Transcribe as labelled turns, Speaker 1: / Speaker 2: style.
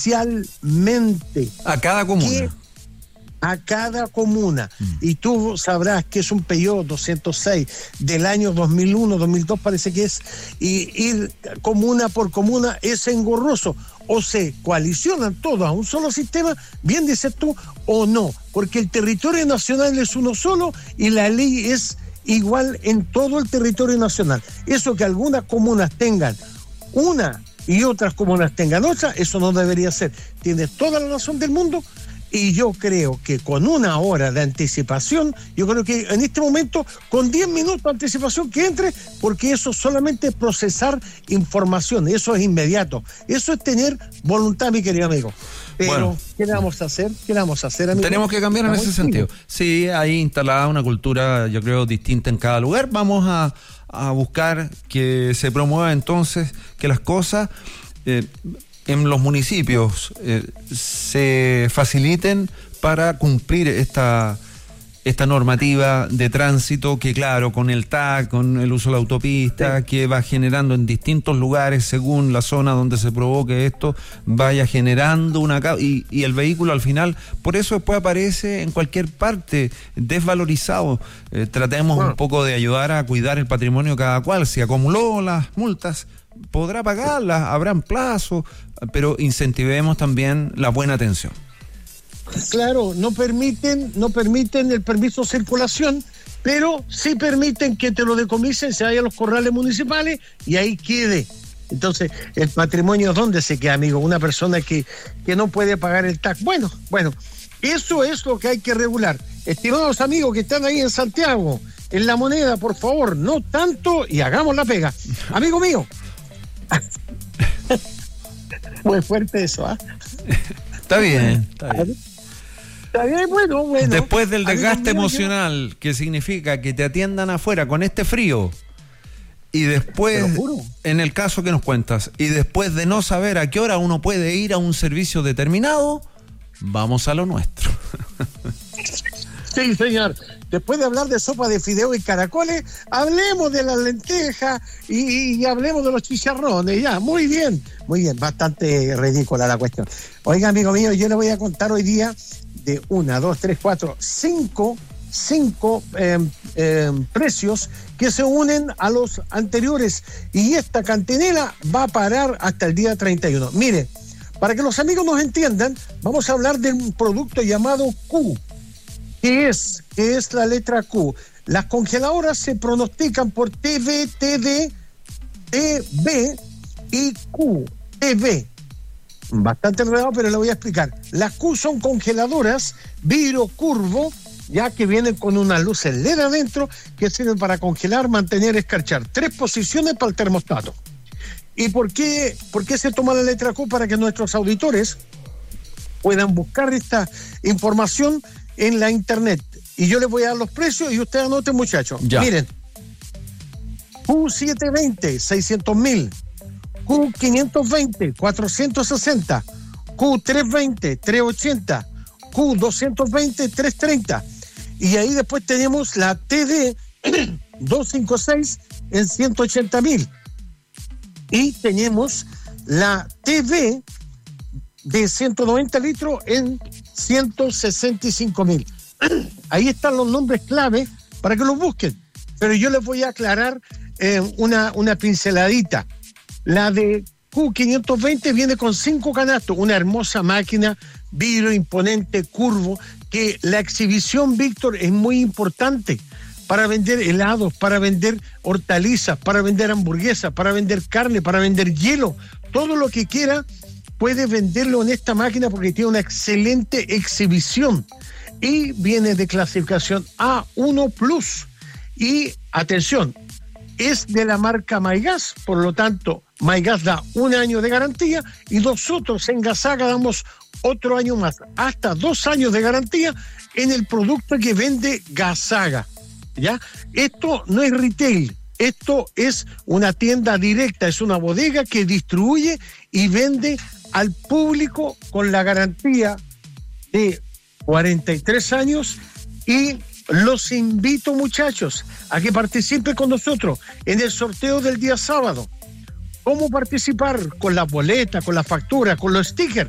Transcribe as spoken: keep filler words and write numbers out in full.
Speaker 1: oficialmente.
Speaker 2: A cada comuna.
Speaker 1: Que, a cada comuna. Mm. Y tú sabrás que es un P I O doscientos seis del año dos mil uno, dos mil dos parece que es, y ir comuna por comuna es engorroso. O se coalicionan todos a un solo sistema, bien dices tú, o no, porque el territorio nacional es uno solo y la ley es igual en todo el territorio nacional. Eso que algunas comunas tengan una y otras comunas tengan otra, eso no debería ser. Tienes toda la razón del mundo. Y yo creo que con una hora de anticipación, yo creo que en este momento, con diez minutos de anticipación que entre, porque eso solamente es procesar información, eso es inmediato. Eso es tener voluntad, mi querido amigo. Pero, bueno, ¿qué le vamos a hacer? ¿Qué le vamos a hacer, amigo?
Speaker 2: Tenemos que cambiar en ese sentido. Sí, hay instalada una cultura, yo creo, distinta en cada lugar. Vamos a, a buscar que se promueva entonces que las cosas... Eh, en los municipios eh, se faciliten para cumplir esta esta normativa de tránsito que, claro, con el T A C, con el uso de la autopista, sí, que va generando en distintos lugares según la zona donde se provoque esto, vaya generando una... Y, y el vehículo al final, por eso después aparece en cualquier parte desvalorizado. Eh, tratemos bueno. un poco de ayudar a cuidar el patrimonio de cada cual. Si acumuló las multas, podrá pagarlas, habrán plazo, pero incentivemos también la buena atención.
Speaker 1: Claro, no permiten, no permiten el permiso de circulación, pero sí permiten que te lo decomisen, se vaya a los corrales municipales y ahí quede. Entonces, el patrimonio, ¿dónde se queda, amigo? Una persona que, que no puede pagar el T A C. Bueno, bueno, eso es lo que hay que regular. Estimados amigos que están ahí en Santiago, en La Moneda, por favor, no tanto y hagamos la pega. Amigo mío. Muy fuerte eso, ¿ah? ¿eh?
Speaker 2: Está bien, está bien.
Speaker 1: Está bien, bueno, bueno.
Speaker 2: Después del desgaste emocional, yo... que significa que te atiendan afuera con este frío, y después, en el caso que nos cuentas, y después de no saber a qué hora uno puede ir a un servicio determinado, vamos a lo nuestro.
Speaker 1: Sí, señor. Después de hablar de sopa de fideo y caracoles, hablemos de las lentejas y, y hablemos de los chicharrones. Ya, muy bien, muy bien. Bastante ridícula la cuestión. Oiga, amigo mío, yo le voy a contar hoy día de una, dos, tres, cuatro, cinco, cinco eh, eh, precios que se unen a los anteriores. Y esta cantinela va a parar hasta el día treinta y uno. Mire, para que los amigos nos entiendan, vamos a hablar de un producto llamado Q. ¿Qué es? ¿Qué es la letra Q? Las congeladoras se pronostican por T V, T D, T B y Q. T V. Bastante enredado, pero le voy a explicar. Las Q son congeladoras vidrio curvo, ya que vienen con unas luces L E D adentro que sirven para congelar, mantener, escarchar. Tres posiciones para el termostato. ¿Y por qué, por qué se toma la letra Q? Para que nuestros auditores puedan buscar esta información en la internet. Y yo les voy a dar los precios y ustedes anoten, muchachos. Ya. Miren, Q setecientos veinte, seiscientos mil, Q quinientos veinte, cuatrocientos sesenta, Q trescientos veinte, trescientos ochenta, Q doscientos veinte, trescientos treinta. Y ahí después tenemos la T D doscientos cincuenta y seis en ciento ochenta mil. Y tenemos la T V de ciento noventa litros en ciento sesenta y cinco mil. Ahí están los nombres clave para que los busquen. Pero yo les voy a aclarar eh, una, una pinceladita. La de Q quinientos veinte viene con cinco canastos, una hermosa máquina, vidrio imponente, curvo, que la exhibición, Víctor, es muy importante para vender helados, para vender hortalizas, para vender hamburguesas, para vender carne, para vender hielo, todo lo que quiera puede venderlo en esta máquina porque tiene una excelente exhibición y viene de clasificación A uno plus. Y atención, es de la marca Maygas, por lo tanto Maygas da un año de garantía y nosotros en Gasaga damos otro año más, hasta dos años de garantía en el producto que vende Gasaga. ¿Ya? Esto no es retail, esto es una tienda directa, es una bodega que distribuye y vende al público con la garantía de cuarenta y tres años. Y los invito, muchachos, a que participen con nosotros en el sorteo del día sábado. ¿Cómo participar? Con la boleta, con la factura, con los stickers.